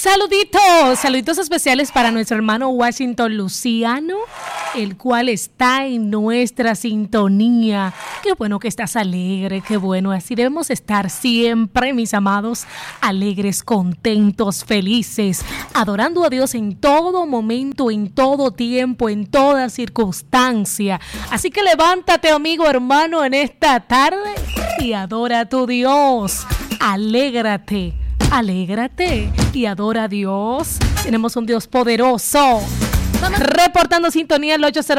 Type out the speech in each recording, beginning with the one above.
Saluditos especiales para nuestro hermano Washington Luciano, el cual está en nuestra sintonía. Qué bueno que estás alegre, qué bueno. Así debemos estar siempre, mis amados, alegres, contentos, felices, adorando a Dios en todo momento, en todo tiempo, en toda circunstancia. Así que levántate, amigo, hermano, en esta tarde y adora a tu Dios. Alégrate y adora a Dios. Tenemos un Dios poderoso. Reportando sintonía al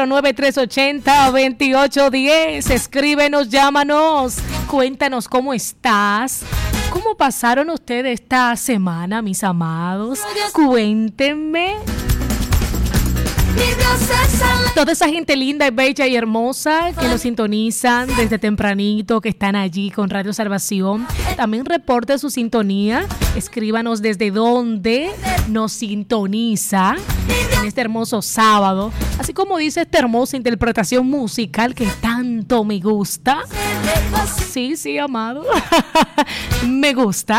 809-380-2810. Escríbenos, llámanos, cuéntanos cómo estás. ¿Cómo pasaron ustedes esta semana, mis amados? Cuéntenme. Toda esa gente linda, bella y hermosa que nos sintonizan desde tempranito, que están allí con Radio Salvación. También reporte su sintonía. Escríbanos desde dónde nos sintoniza en este hermoso sábado. Así como dice esta hermosa interpretación musical que tanto me gusta. Sí, amado. Me gusta.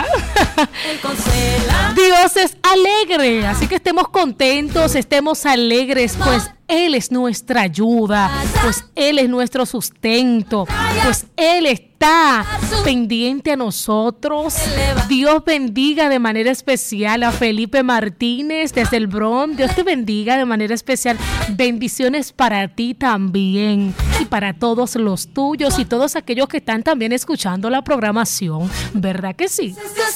Dios es alegre, así que estemos contentos, estemos alegres, pues Él es nuestra ayuda, pues Él es nuestro sustento, pues Él está pendiente a nosotros. Dios bendiga de manera especial a Felipe Martínez desde el Bronx. Dios te bendiga de manera especial. Bendiciones para ti también y para todos los tuyos y todos aquellos que están también escuchando la programación. ¿Verdad que sí?